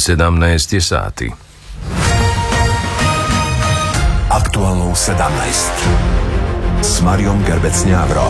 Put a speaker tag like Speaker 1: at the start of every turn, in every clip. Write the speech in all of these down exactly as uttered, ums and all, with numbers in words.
Speaker 1: sedamnaest je sati.
Speaker 2: Aktualno u sedamnaest s Marijom Gerbec-Njavro.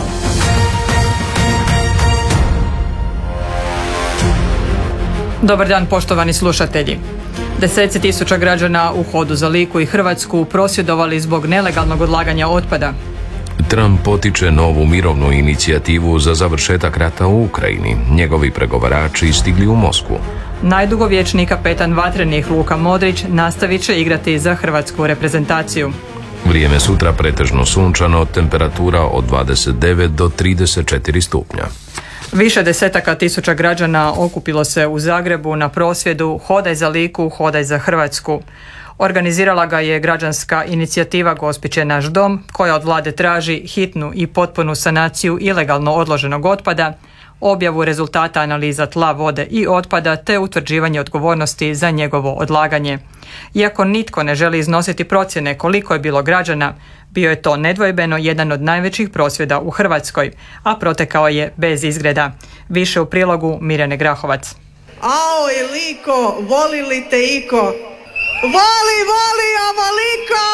Speaker 3: Dobar dan, poštovani slušatelji. Deseci tisuća građana u hodu za Liku i Hrvatsku prosvjedovali zbog nelegalnog odlaganja otpada.
Speaker 1: Trump potiče novu mirovnu inicijativu za završetak rata u Ukrajini. Njegovi pregovarači stigli u Moskvu.
Speaker 3: Najdugovječniji kapetan vatrenih Luka Modrić nastavit će igrati za hrvatsku reprezentaciju.
Speaker 1: Vrijeme sutra pretežno sunčano, temperatura od dvadeset devet do trideset četiri stupnja.
Speaker 3: Više desetaka tisuća građana okupilo se u Zagrebu na prosvjedu Hodaj za Liku, hodaj za Hrvatsku. Organizirala ga je građanska inicijativa Gospić je naš dom, koja od vlade traži hitnu i potpunu sanaciju ilegalno odloženog otpada, objavu rezultata analiza tla, vode i otpada te utvrđivanje odgovornosti za njegovo odlaganje. Iako nitko ne želi iznositi procjene koliko je bilo građana, bio je to nedvojbeno jedan od najvećih prosvjeda u Hrvatskoj, a protekao je bez izgreda. Više u prilogu Mirjane Grahovac.
Speaker 4: Ao i Liko, voli li te iko? Voli, voli, ovoliko!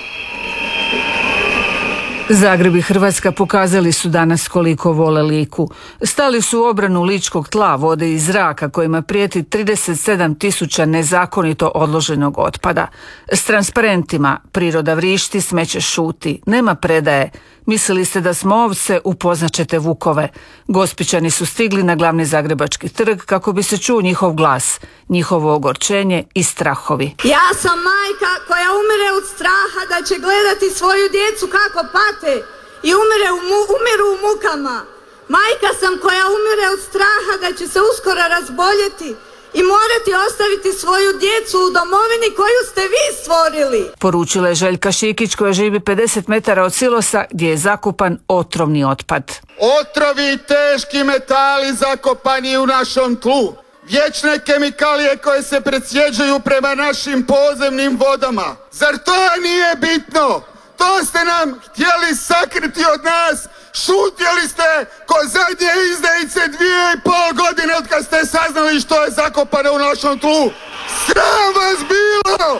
Speaker 5: Zagreb i Hrvatska pokazali su danas koliko vole Liku. Stali su u obranu ličkog tla, vode i zraka kojima prijeti trideset sedam tisuća nezakonito odloženog otpada. S transparentima priroda vrišti, smeće šuti, nema predaje. Mislili ste da smo ovce, upoznaćete vukove. Gospićani su stigli na glavni zagrebački trg kako bi se čuo njihov glas, njihovo ogorčenje i strahovi.
Speaker 6: Ja sam majka koja umire od straha da će gledati svoju djecu kako pate i umire u mu, umiru u mukama. Majka sam koja umire od straha da će se uskoro razboljeti i morati ostaviti svoju djecu u domovini koju ste vi stvorili.
Speaker 5: Poručila je Željka Šikić koja živi pedeset metara od silosa gdje je zakopan otrovni otpad.
Speaker 7: Otrovi i teški metali zakopani u našom tlu. Vječne kemikalije koje se presjeđuju prema našim podzemnim vodama. Zar to nije bitno? To ste nam htjeli sakriti od nas. Šutjeli ste ko zadnje izdajice dvije i pol godine od kad ste saznali što je zakopano u našom tlu. Sram vas bilo!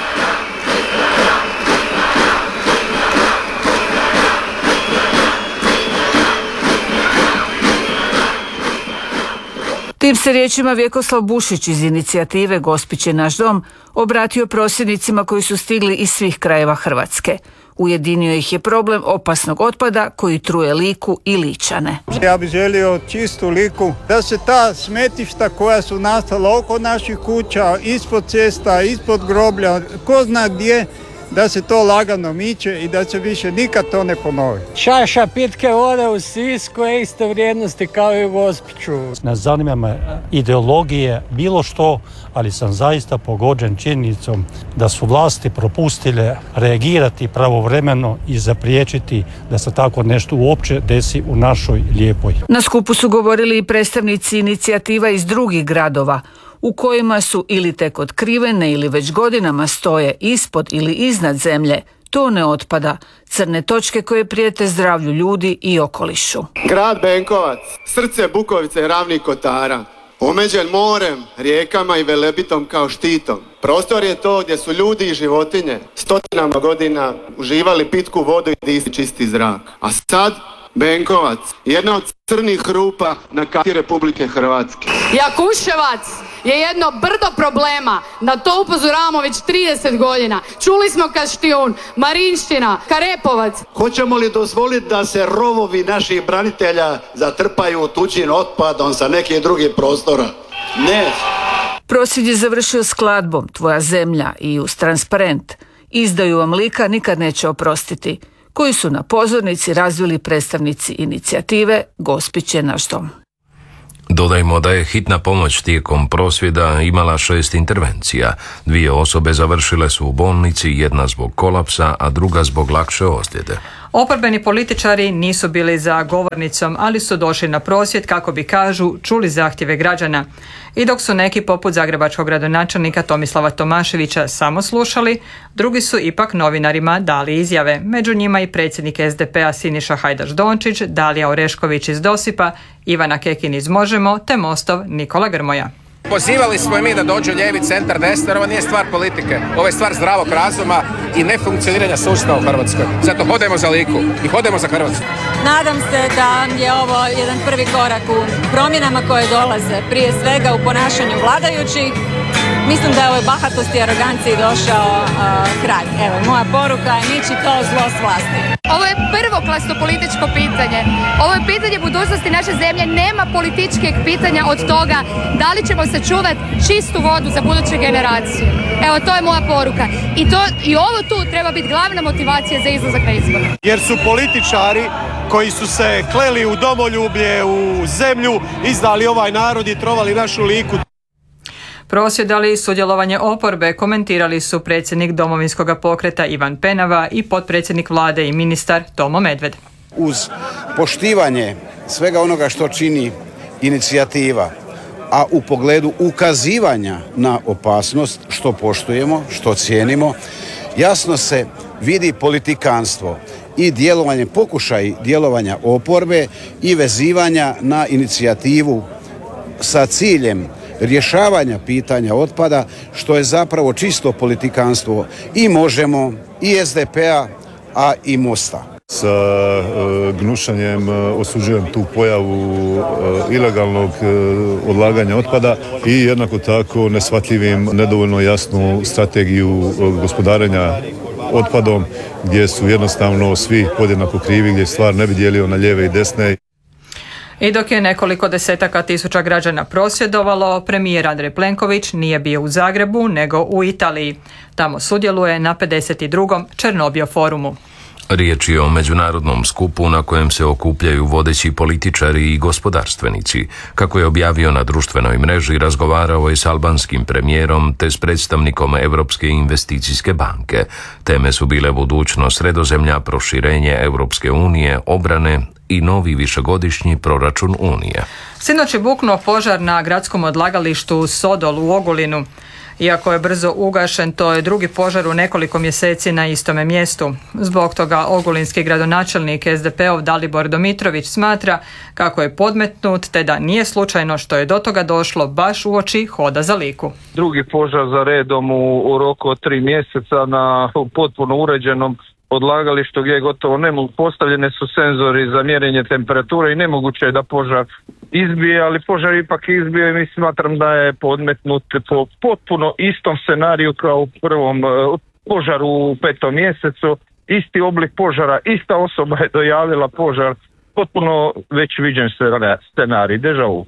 Speaker 5: Tim se riječima Vjekoslav Bušić iz inicijative Gospić je naš dom obratio prosvjednicima koji su stigli iz svih krajeva Hrvatske. Ujedinio ih je problem opasnog otpada koji truje Liku i Ličane.
Speaker 8: Ja bih želio čistu Liku, da se ta smetišta koja su nastala oko naših kuća, ispod cesta, ispod groblja, ko zna gdje, da se to lagano miče i da se više nikad to ne ponovi.
Speaker 9: Čaša pitke vode u Sisku je iste vrijednosti kao i u Gospiću.
Speaker 10: Ne zanima me ideologije, bilo što, ali sam zaista pogođen činjenicom da su vlasti propustile reagirati pravovremeno i zapriječiti da se tako nešto uopće desi u našoj lijepoj.
Speaker 5: Na skupu su govorili i predstavnici inicijativa iz drugih gradova, u kojima su ili tek otkrivene ili već godinama stoje ispod ili iznad zemlje tone otpada, crne točke koje prijete zdravlju ljudi i okolišu.
Speaker 7: Grad Benkovac, srce Bukovice i Ravnih Kotara, omeđen morem, rijekama i Velebitom kao štitom. Prostor je to gdje su ljudi i životinje stotinama godina uživali pitku vodu i disali čisti zrak. A sad Benkovac, jedna od crnih rupa na karti Republike Hrvatske.
Speaker 11: Jakuševac je jedno brdo problema, na to upozoravamo već trideset godina. Čuli smo Kaštijun, Marinština, Karepovac.
Speaker 12: Hoćemo li dozvoliti da se rovovi naših branitelja zatrpaju tuđim otpadom sa nekih drugih prostora? Ne.
Speaker 5: Prosvjed je završio skladbom Tvoja zemlja i uz transparent Izdaju vam Lika nikad neće oprostiti, koji su na pozornici razvili predstavnici inicijative Gospić je naš dom.
Speaker 1: Dodajmo da je hitna pomoć tijekom prosvjeda imala šest intervencija. Dvije osobe završile su u bolnici, jedna zbog kolapsa, a druga zbog lakše ozljede.
Speaker 3: Oporbeni političari nisu bili za govornicom, ali su došli na prosvjed kako bi, kažu, čuli zahtjeve građana. I dok su neki poput zagrebačkog gradonačelnika Tomislava Tomaševića samo slušali, drugi su ipak novinarima dali izjave. Među njima i predsjednik es de pe a Siniša Hajdaš Dončić, Dalija Orešković iz Dosipa, Ivana Kekin iz Možemo te Mostov Nikola Grmoja.
Speaker 13: Pozivali smo i mi da dođu lijevi, centar, desno, jer ovo nije stvar politike. Ovo je stvar zdravog razuma i nefunkcioniranja sustava u Hrvatskoj. Zato hodemo za Liku i hodemo za Hrvatsku.
Speaker 14: Nadam se da je ovo jedan prvi korak u promjenama koje dolaze, prije svega u ponašanju vladajućih. Mislim da je ovoj bahatosti i aroganciji došao uh, kraj. Evo, moja poruka je niči to zlo s vlasti.
Speaker 11: Ovo je prvoklasno političko pitanje. Ovo je pitanje budućnosti naše zemlje. Nema političkih pitanja od toga da li ćemo sačuvati čistu vodu za buduće generacije. Evo, to je moja poruka. I, to, i ovo tu treba biti glavna motivacija za izlazak na izbore.
Speaker 15: Jer su političari koji su se kleli u domoljublje, u zemlju, izdali ovaj narod i trovali našu Liku.
Speaker 3: Prosvjedali i sudjelovanje oporbe komentirali su predsjednik Domovinskog pokreta Ivan Penava i potpredsjednik vlade i ministar Tomo Medved.
Speaker 16: Uz poštivanje svega onoga što čini inicijativa, a u pogledu ukazivanja na opasnost, što poštujemo, što cijenimo, jasno se vidi politikanstvo i djelovanje, pokušaj djelovanja oporbe i vezivanja na inicijativu sa ciljem rješavanja pitanja otpada, što je zapravo čisto politikanstvo i Možemo, i es de pe-a, a i Mosta.
Speaker 17: Sa uh, gnušanjem uh, osuđujem tu pojavu uh, ilegalnog uh, odlaganja otpada i jednako tako neshvatljivim, nedovoljno jasnu strategiju uh, gospodarenja otpadom, gdje su jednostavno svi podjednako krivi, gdje stvar ne bi dijelio na lijeve i desne.
Speaker 3: I dok je nekoliko desetaka tisuća građana prosvjedovalo, premijer Andrej Plenković nije bio u Zagrebu nego u Italiji. Tamo sudjeluje na pedeset drugom Černobio forumu.
Speaker 1: Riječ je o međunarodnom skupu na kojem se okupljaju vodeći političari i gospodarstvenici. Kako je objavio na društvenoj mreži, razgovarao je s albanskim premijerom te s predstavnikom Europske investicijske banke. Teme su bile budućnost Sredozemlja, proširenje Europske unije, obrane i novi višegodišnji proračun Unije.
Speaker 3: Sinoć je buknuo požar na gradskom odlagalištu Sodol u Ogulinu. Iako je brzo ugašen, to je drugi požar u nekoliko mjeseci na istome mjestu. Zbog toga ogulinski gradonačelnik es de pe-ov Dalibor Domitrović smatra kako je podmetnut te da nije slučajno što je do toga došlo baš uoči Hoda za Liku.
Speaker 18: Drugi požar za redom u, u roku od tri mjeseca na potpuno uređenom odlagalištu gdje je gotovo nemogu, postavljene su senzori za mjerenje temperature i nemoguće je da požar izbije, ali požar ipak izbio i mi smatram da je podmetnut po potpuno istom scenariju kao u prvom uh, požaru u petom mjesecu. Isti oblik požara, ista osoba je dojavila požar, potpuno već viđen scenarij, deja vu.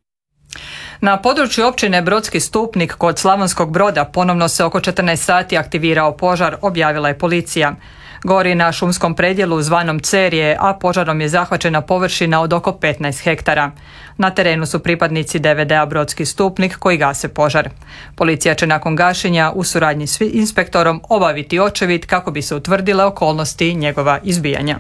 Speaker 3: Na području općine Brodski Stupnik kod Slavonskog Broda ponovno se oko četrnaest sati aktivirao požar, objavila je policija. Gori na šumskom predjelu zvanom Cerje, a požarom je zahvaćena površina od oko petnaest hektara. Na terenu su pripadnici de ve de-a Brodski Stupnik koji gase požar. Policija će nakon gašenja u suradnji s inspektorom obaviti očevid kako bi se utvrdile okolnosti njegova izbijanja.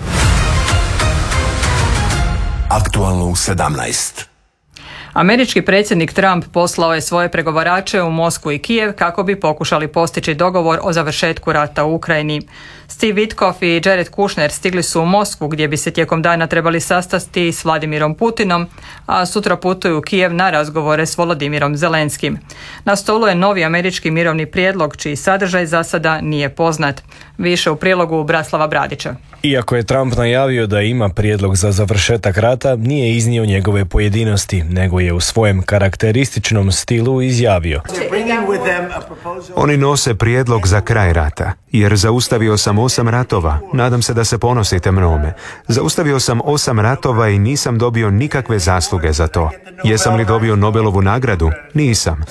Speaker 2: Aktualno u sedamnaest.
Speaker 3: Američki predsjednik Trump poslao je svoje pregovarače u Moskvu i Kijev kako bi pokušali postići dogovor o završetku rata u Ukrajini. Steve Witkoff i Jared Kushner stigli su u Moskvu gdje bi se tijekom dana trebali sastati s Vladimirom Putinom, a sutra putuju u Kijev na razgovore s Volodimirom Zelenskim. Na stolu je novi američki mirovni prijedlog čiji sadržaj za sada nije poznat. Više u prilogu Bratislava Bradića.
Speaker 19: Iako je Trump najavio da ima prijedlog za završetak rata, nije iznio njegove pojedinosti, nego je u svojem karakterističnom stilu izjavio:
Speaker 20: Oni nose prijedlog za kraj rata, jer zaustavio sam osam ratova, nadam se da se ponosite mnome. Zaustavio sam osam ratova i nisam dobio nikakve zasluge za to. Jesam li dobio Nobelovu nagradu? Nisam.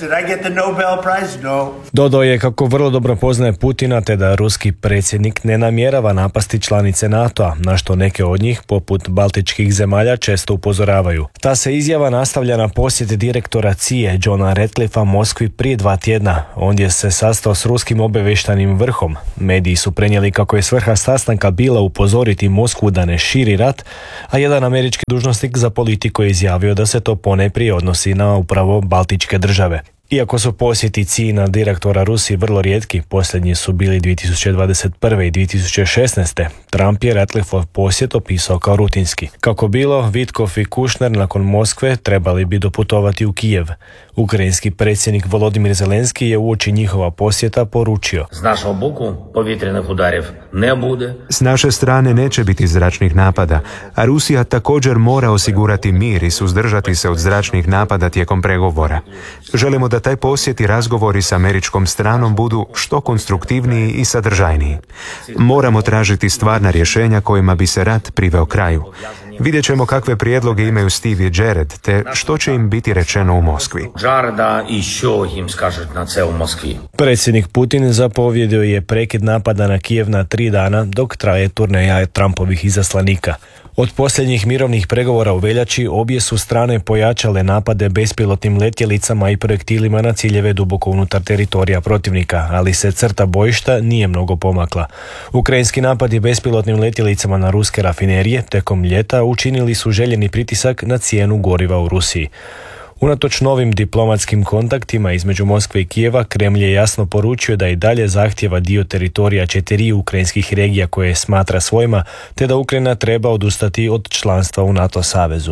Speaker 19: Dodao je kako vrlo dobro poznaje Putina te da ruski predsjednik ne namjerava napasti članice NATO-a, na što neke od njih, poput baltičkih zemalja, često upozoravaju. Ta se izjava nastavlja na posjet direktora C I A Johna Ratcliffa Moskvi prije dva tjedna. Ondje se sastao s ruskim obavještajnim vrhom. Mediji su prenijeli kako je svrha sastanka bila upozoriti Moskvu da ne širi rat, a jedan američki dužnosnik za politiku je izjavio da se to ponajprije odnosi na upravo baltičke države. Iako su posjeti Cina direktora Rusiji vrlo rijetki, posljednji su bili dvije tisuće dvadeset prve i dvije tisuće šesnaeste. Trump je Ratcliffeov posjet opisao kao rutinski. Kako bilo, Witkoff i Kushner nakon Moskve trebali bi doputovati u Kijev. Ukrajinski predsjednik Volodymyr Zelenski je uoči njihova posjeta poručio:
Speaker 21: S našeg boku povjetrenih udarjev ne bude.
Speaker 20: S naše strane neće biti zračnih napada, a Rusija također mora osigurati mir i suzdržati se od zračnih napada tijekom pregovora. Želimo da taj posjet i razgovori s američkom stranom budu što konstruktivniji i sadržajniji. Moramo tražiti stvarna rješenja kojima bi se rat priveo kraju. Vidjet ćemo kakve prijedloge imaju Steve i Jared, te što će im biti rečeno u Moskvi.
Speaker 21: Jareda i što im skaže na ce u Moskvi.
Speaker 19: Predsjednik Putin zapovjedio je prekid napada na Kijev na tri dana dok traje turneja Trumpovih izaslanika. Od posljednjih mirovnih pregovora u veljači obje su strane pojačale napade bespilotnim letjelicama i projektilima na ciljeve duboko unutar teritorija protivnika, ali se crta bojišta nije mnogo pomakla. Ukrajinski napadi bespilotnim letjelicama na ruske rafinerije tekom ljeta učinili su željeni pritisak na cijenu goriva u Rusiji. Unatoč novim diplomatskim kontaktima između Moskve i Kijeva, Kremlj je jasno poručio da i dalje zahtjeva dio teritorija četiri ukrajinskih regija koje smatra svojima, te da Ukrajina treba odustati od članstva u NATO savezu.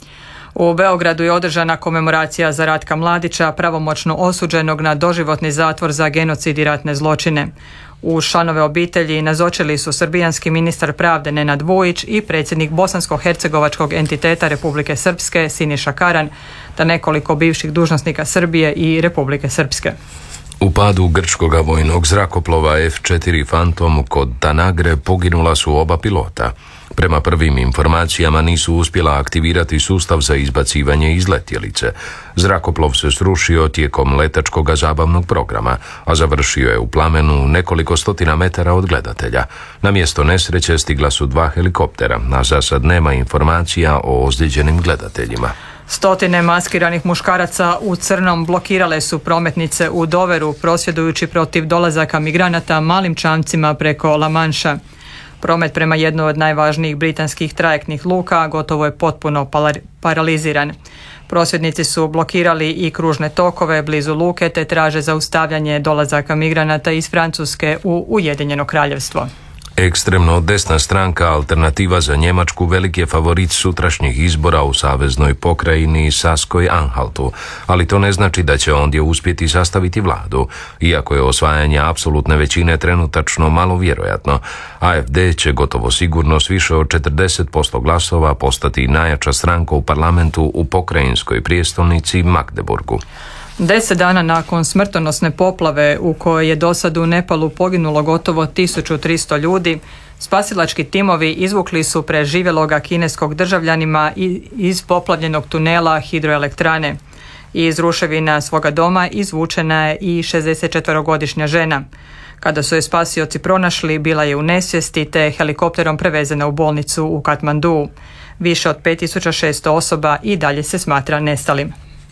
Speaker 3: U Beogradu je održana komemoracija za Ratka Mladića, pravomoćno osuđenog na doživotni zatvor za genocid i ratne zločine. Uz članove obitelji nazočili su srbijanski ministar pravde Nenad Vujić i predsjednik bosansko-hercegovačkog entiteta Republike Srpske Siniša Karan, te nekoliko bivših dužnosnika Srbije i Republike Srpske.
Speaker 1: U padu grčkoga vojnog zrakoplova F četiri Phantom kod Tanagre poginula su oba pilota. Prema prvim informacijama nisu uspjela aktivirati sustav za izbacivanje iz letjelice. Zrakoplov se srušio tijekom letačkog zabavnog programa, a završio je u plamenu nekoliko stotina metara od gledatelja. Na mjesto nesreće stigla su dva helikoptera, a za sad nema informacija o ozlijeđenim gledateljima.
Speaker 3: Stotine maskiranih muškaraca u crnom blokirale su prometnice u Doveru, prosvjedujući protiv dolazaka migranata malim čamcima preko La Manša. Promet prema jednoj od najvažnijih britanskih trajektnih luka gotovo je potpuno paraliziran. Prosvjednici su blokirali i kružne tokove blizu luke te traže zaustavljanje dolazaka migranata iz Francuske u Ujedinjeno Kraljevstvo.
Speaker 1: Ekstremno desna stranka Alternativa za Njemačku velik je favorit sutrašnjih izbora u saveznoj pokrajini Saskoj-Anhaltu, ali to ne znači da će ondje uspjeti sastaviti vladu, iako je osvajanje apsolutne većine trenutačno malo vjerojatno. A F D će gotovo sigurno s više od četrdeset posto glasova postati najjača stranka u parlamentu u pokrajinskoj prijestolnici Magdeburgu.
Speaker 3: Deset dana nakon smrtonosne poplave u kojoj je dosad u Nepalu poginulo gotovo tisuću tristo ljudi, spasilački timovi izvukli su preživjeloga kineskog državljanima iz poplavljenog tunela hidroelektrane. Iz ruševina svoga doma izvučena je i šezdesetčetverogodišnja žena. Kada su je spasioci pronašli, bila je u nesvijesti te helikopterom prevezena u bolnicu u Katmanduu. Više od pet tisuća šesto osoba i dalje se smatra nestalim.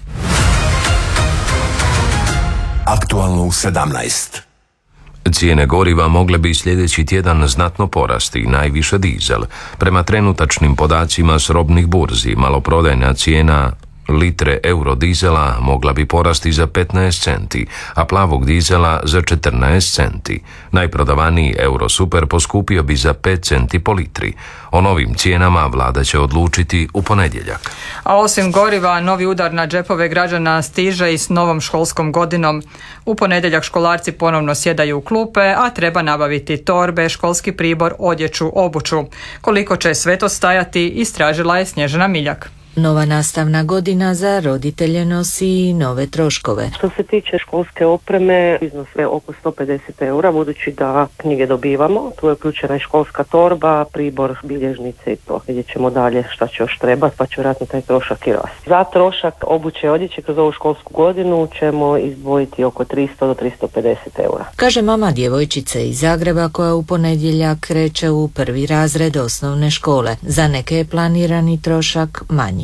Speaker 2: Aktualno u sedamnaest.
Speaker 1: Cijene goriva mogle bi sljedeći tjedan znatno porasti, najviše dizel. Prema trenutačnim podacima s robnih burzi, maloprodajna cijena litre eurodizela mogla bi porasti za petnaest centi, a plavog dizela za četrnaest centi. Najprodavaniji Eurosuper poskupio bi za pet centi po litri. O novim cijenama vlada će odlučiti u ponedjeljak.
Speaker 3: A osim goriva, novi udar na džepove građana stiže i s novom školskom godinom. U ponedjeljak školarci ponovno sjedaju u klupe, a treba nabaviti torbe, školski pribor, odjeću, obuću. Koliko će sve to stajati, istražila je Snježana Miljak.
Speaker 22: Nova nastavna godina za roditelje nosi i nove troškove.
Speaker 23: Što se tiče školske opreme, iznos je oko sto pedeset eura, budući da knjige dobivamo. Tu je uključena i školska torba, pribor, bilježnice i to. Vidjet ćemo dalje šta će još trebati, pa će vjerojatno taj trošak i rasti. Za trošak obuće i odjeće kroz ovu školsku godinu ćemo izdvojiti oko tristo do tristo pedeset eura.
Speaker 22: Kaže mama djevojčice iz Zagreba koja u ponedjeljak kreće u prvi razred osnovne škole. Za neke je planirani trošak manji.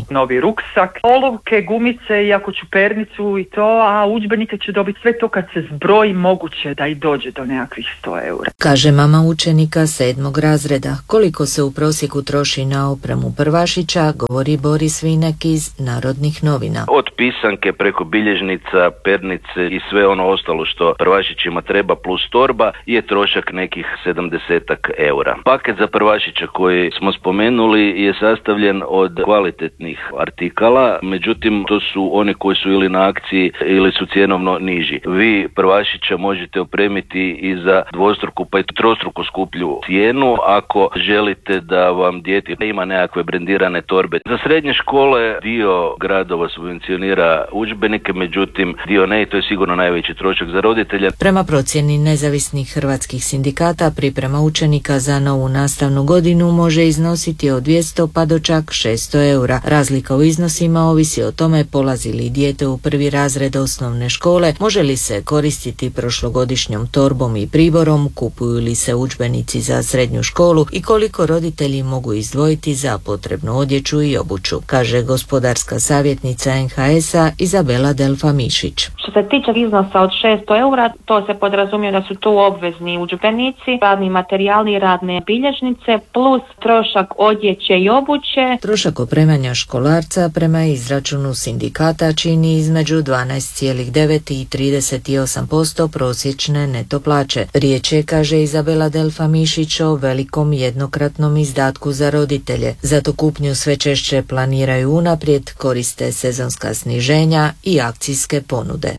Speaker 22: manji.
Speaker 4: Novi ruksak, olovke, gumice i ako ću pernicu i to, a udžbenike će dobiti sve to kad se zbroji moguće da i dođe do nekakvih sto eura.
Speaker 22: Kaže mama učenika sedmog razreda. Koliko se u prosjeku troši na opremu prvašića, govori Boris Vinek iz Narodnih novina.
Speaker 6: Od pisanke preko bilježnica, pernice i sve ono ostalo što prvašićima treba plus torba je trošak nekih sedamdesetak eura. Paket za prvašića koji smo spomenuli je sastavljen od kvalitetnih artikala, međutim to su oni koji su ili na akciji ili su cjenovno niži. Vi prvašića možete opremiti i za dvostruku pa i trostruku skuplju cijenu ako želite da vam dijete ima nekakve brendirane torbe. Za srednje škole dio gradova subvencionira udžbenike, međutim dio ne i to je sigurno najveći trošak za roditelje.
Speaker 22: Prema procjeni nezavisnih hrvatskih sindikata, priprema učenika za novu nastavnu godinu može iznositi od dvjesto pa do čak šesto eura. Razlika u iznosima ovisi o tome polazi li dijete u prvi razred osnovne škole, može li se koristiti prošlogodišnjom torbom i priborom, kupuju li se udžbenici za srednju školu i koliko roditelji mogu izdvojiti za potrebnu odjeću i obuću, kaže gospodarska savjetnica en ha es-a Izabela Delfa Mišić.
Speaker 8: Što se tiče iznosa od šesto eura, to se podrazumije da su tu obvezni udžbenici, radni materijali i radne bilježnice, plus trošak odjeće i obuće.
Speaker 22: Trošak opremanja školarca prema izračunu sindikata čini između dvanaest zarez devet i trideset osam posto prosječne neto plaće. Riječ je, kaže Izabela Delfa Mišić, o velikom jednokratnom izdatku za roditelje. Zato kupnju sve češće planiraju unaprijed, koriste sezonska sniženja i akcijske ponude.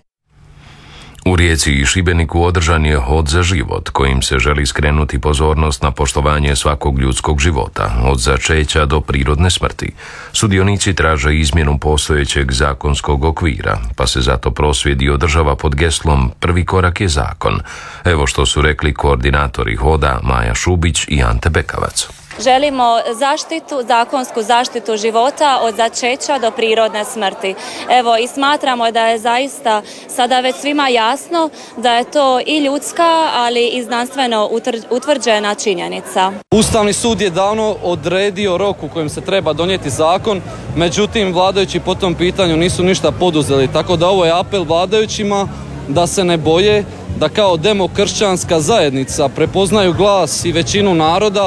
Speaker 1: U Rijeci i Šibeniku održan je hod za život kojim se želi skrenuti pozornost na poštovanje svakog ljudskog života, od začeća do prirodne smrti. Sudionici traže izmjenu postojećeg zakonskog okvira, pa se zato prosvjed i održava pod geslom "Prvi korak je zakon". Evo što su rekli koordinatori hoda Maja Šubić i Ante Bekavac.
Speaker 24: Želimo zaštitu, zakonsku zaštitu života od začeća do prirodne smrti. Evo i smatramo da je zaista sada već svima jasno da je to i ljudska, ali i znanstveno utvrđena činjenica.
Speaker 25: Ustavni sud je davno odredio rok u kojem se treba donijeti zakon, međutim vladajući po tom pitanju nisu ništa poduzeli, tako da ovo je apel vladajućima da se ne boje, da kao demokršćanska zajednica prepoznaju glas i većinu naroda.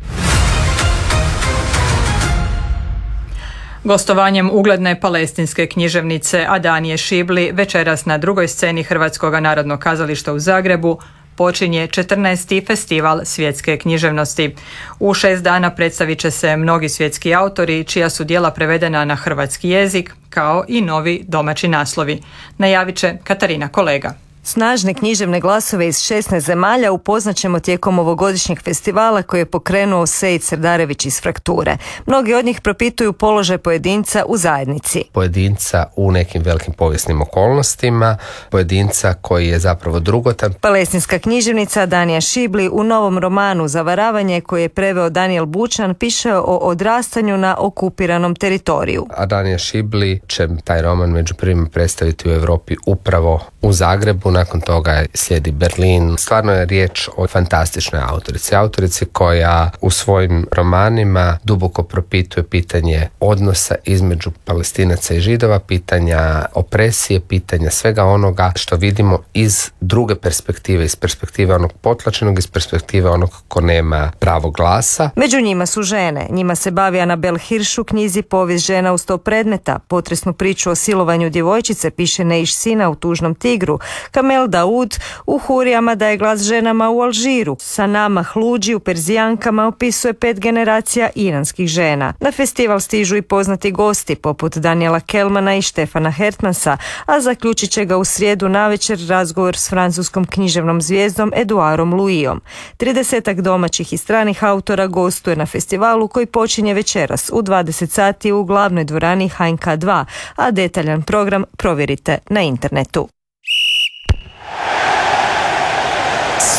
Speaker 3: Gostovanjem ugledne palestinske književnice Adanije Šibli večeras na drugoj sceni Hrvatskog narodnog kazališta u Zagrebu počinje četrnaesti festival svjetske književnosti. U šest dana predstavit će se mnogi svjetski autori čija su djela prevedena na hrvatski jezik, kao i novi domaći naslovi. Najavit će Katarina Kolega.
Speaker 26: Snažne književne glasove iz šesnaest zemalja upoznaćemo tijekom ovogodišnjeg festivala koji je pokrenuo Sejid Srdarević iz Frakture. Mnogi od njih propituju položaj pojedinca u zajednici.
Speaker 27: Pojedinca u nekim velikim povijesnim okolnostima, pojedinca koji je zapravo drugotan.
Speaker 26: Palestinska književnica Adanija Šibli u novom romanu Zavaravanje, koji je preveo Daniel Bučan, piše o odrastanju na okupiranom teritoriju.
Speaker 27: Adanija Šibli će taj roman među prvima predstaviti u Europi upravo u Zagrebu. Nakon toga slijedi Berlin. Stvarno je riječ o fantastičnoj autorici. Autorici koja u svojim romanima duboko propituje pitanje odnosa između Palestinaca i Židova, pitanja opresije, pitanja svega onoga što vidimo iz druge perspektive, iz perspektive onog potlačenog, iz perspektive onog ko nema pravo glasa.
Speaker 26: Među njima su žene. Njima se bavi Anabel Hirš u knjizi Povijest žena u sto predmeta. Potresnu priču o silovanju djevojčice piše Neiš Sina u Tužnom tigru. Kamel Daud u Hurijama daje glas ženama u Alžiru. Sanama Hluđi u Perzijankama opisuje pet generacija iranskih žena. Na festival stižu i poznati gosti poput Daniela Kelmana i Štefana Hertmansa, a zaključit će ga u srijedu navečer razgovor s francuskom književnom zvijezdom Eduarom Louisom. Tridesetak domaćih i stranih autora gostuje na festivalu koji počinje večeras u dvadeset sati u glavnoj dvorani H N K dva, a detaljan program provjerite na internetu.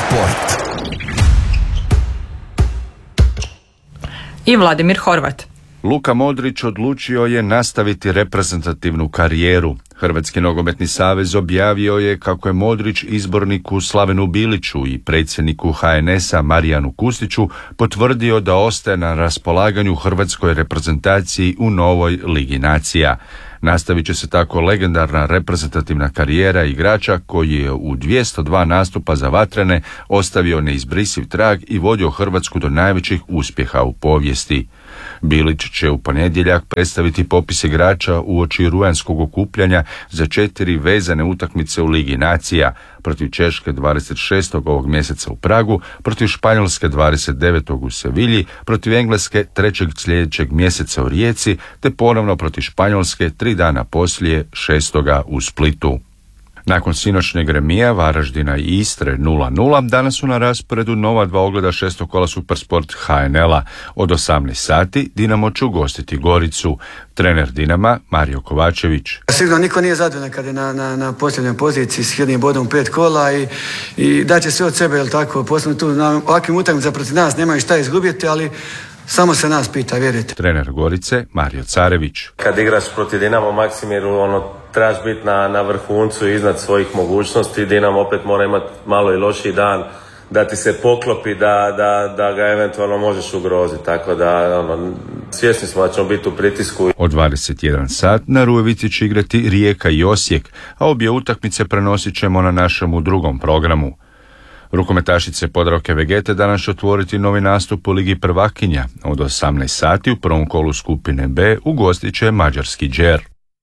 Speaker 2: Sport.
Speaker 3: I Vladimir Horvat.
Speaker 5: Luka Modrić odlučio je nastaviti reprezentativnu karijeru. Hrvatski nogometni savez objavio je kako je Modrić izborniku Slavenu Biliću i predsjedniku H N S-a Marijanu Kustiću potvrdio da ostaje na raspolaganju hrvatskoj reprezentaciji u novoj Ligi nacija. Nastavit će se tako legendarna reprezentativna karijera igrača koji je u dvjesto dva nastupa za vatrene ostavio neizbrisiv trag i vodio Hrvatsku do najvećih uspjeha u povijesti. Bilić će u ponedjeljak predstaviti popis igrača uoči rujanskog okupljanja za četiri vezane utakmice u Ligi nacija, protiv Češke dvadeset šestog ovog mjeseca u Pragu, protiv Španjolske dvadeset devetog u Sevilji, protiv Engleske trećeg sljedećeg mjeseca u Rijeci, te ponovno protiv Španjolske tri dana poslije šestoga u Splitu. Nakon sinoćnjeg remija Varaždina i Istre nula nula, danas su na rasporedu nova dva ogleda šestog kola Supersport H N L-a. Od osamnaest sati Dinamo će ugostiti Goricu. Trener Dinama Mario Kovačević.
Speaker 7: Sigurno niko nije zadovoljan kad je na, na, na posljednjoj poziciji s jednim bodom pet kola i, i daće sve od sebe, jel tako, posebno tu na ovakvim utakmicama protiv nas nemaju šta izgubiti, ali samo se nas pita, vjerujte.
Speaker 5: Trener Gorice Mario Carević.
Speaker 9: Kad igraš protiv Dinamo Maksimiru, ono, trebaš biti na, na vrhuncu iznad svojih mogućnosti. Dinamo opet mora imati malo i lošiji dan da ti se poklopi, da, da, da ga eventualno možeš ugroziti. Tako da, ono, svjesni smo da ćemo biti u pritisku.
Speaker 5: Od dvadeset jedan sat na Rujevici će igrati Rijeka i Osijek, a obje utakmice prenosit ćemo na našemu drugom programu. Rukometašice Podravke Vegete danas će otvoriti novi nastup u Ligi prvakinja. Od osamnaest sati u prvom kolu skupine B ugostit će mađarski Đer.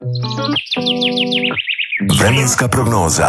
Speaker 2: Vremenska prognoza.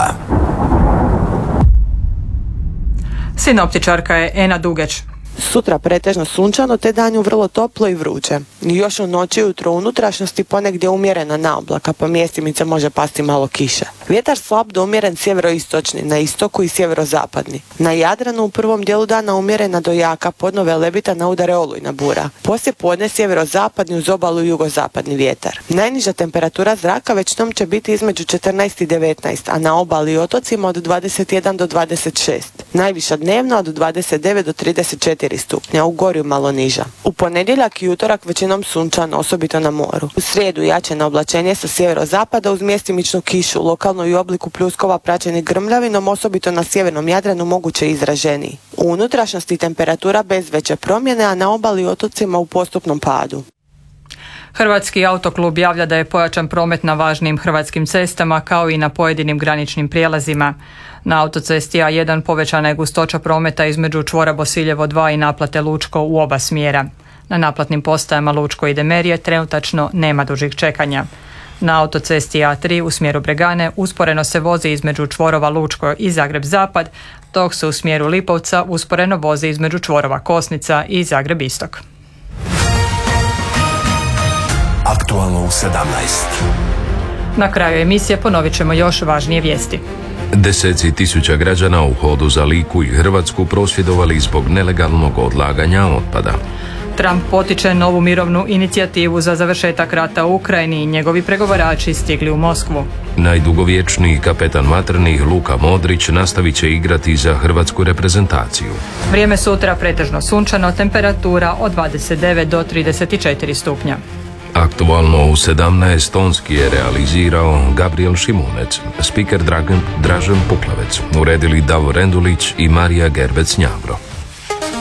Speaker 3: Sinoptičarka je Ena Dugeć.
Speaker 10: Sutra pretežno sunčano te danju vrlo toplo i vruće. Još u noći i jutro u unutrašnjosti ponegdje umjerena naoblaka, pa mjestimice može pasti malo kiše. Vjetar slab do umjeren sjeveroistočni, na istoku i sjeverozapadni. Na Jadranu u prvom dijelu dana umjerena do jaka, podno Velebita na udare olujna bura. Poslije podne sjeverozapadni uz obalu i jugozapadni vjetar. Najniža temperatura zraka već tom će biti između četrnaest i devetnaest, a na obali i otocima od dvadeset jedan do dvadeset šest. Najviša dnevna od dvadeset devet do trideset četiri stupnja, u Gorju malo niža. U ponedjeljak i utorak većinom sunčano, osobito na moru. U srijedu jačeno oblačenje sa sjeverozapada uz mjestimičnu kišu, lokalno i u obliku pljuskova praćeni grmljavinom, osobito na sjevernom Jadranu moguće izraženiji. U unutrašnjosti temperatura bez veće promjene, a na obali i otocima u postupnom padu.
Speaker 3: Hrvatski autoklub javlja da je pojačan promet na važnim hrvatskim cestama kao i na pojedinim graničnim prijelazima. Na autocesti A jedan povećana je gustoća prometa između čvora Bosiljevo dva i naplate Lučko u oba smjera. Na naplatnim postajama Lučko i Demerije trenutačno nema dužih čekanja. Na autocesti A tri u smjeru Bregane usporeno se vozi između čvorova Lučko i Zagreb Zapad, dok se u smjeru Lipovca usporeno vozi između čvorova Kosnica i Zagreb Istok.
Speaker 2: Aktualno u sedamnaest.
Speaker 3: Na kraju emisije ponovit ćemo još važnije vijesti.
Speaker 1: Deseci tisuća građana u hodu za Liku i Hrvatsku prosvjedovali zbog nelegalnog odlaganja otpada.
Speaker 3: Trump potiče novu mirovnu inicijativu za završetak rata u Ukrajini i njegovi pregovarači stigli u Moskvu.
Speaker 1: Najdugovječniji kapetan vatrenih Luka Modrić nastavit će igrati za hrvatsku reprezentaciju.
Speaker 3: Vrijeme sutra pretežno sunčano, temperatura od dvadeset devet do trideset četiri stupnja.
Speaker 1: Aktualno u sedamnaest tonski je realizirao Gabriel Šimunec, spiker Dragan, Dražen Puklavec, uredili Davor Rendulić i Marija Gerbec Njavro.